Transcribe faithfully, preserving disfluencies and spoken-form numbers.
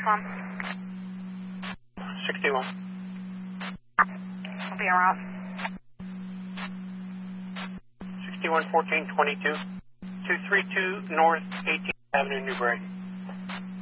platform. sixty-one. I'll be en route. sixty-one fourteen twenty-two. two three two North eighteenth Avenue, Newbury.